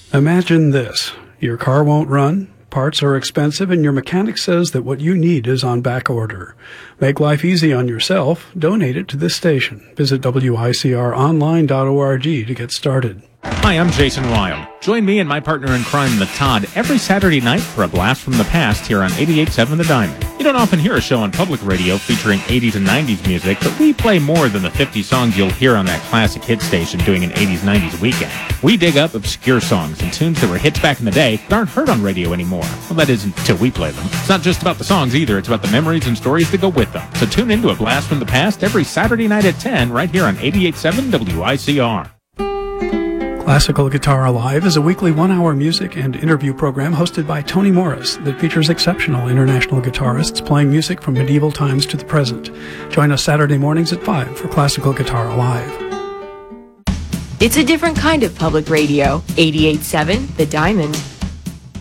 Imagine this. Your car won't run, parts are expensive, and your mechanic says that what you need is on back order. Make life easy on yourself. Donate it to this station. Visit WICRonline.org to get started. Hi, I'm Jason Wild. Join me and my partner in crime, the Todd, every Saturday night for a blast from the past here on 88.7 The Diamond. You don't often hear a show on public radio featuring 80s and 90s music, but we play more than the 50 songs you'll hear on that classic hit station doing an 80s, 90s weekend. We dig up obscure songs and tunes that were hits back in the day that aren't heard on radio anymore. Well, that is until we play them. It's not just about the songs either, it's about the memories and stories that go with them. So tune into a blast from the past every Saturday night at 10 right here on 88.7 WICR. Classical Guitar Alive is a weekly one-hour music and interview program hosted by Tony Morris that features exceptional international guitarists playing music from medieval times to the present. Join us Saturday mornings at 5 for Classical Guitar Alive. It's a different kind of public radio. 88.7 The Diamond.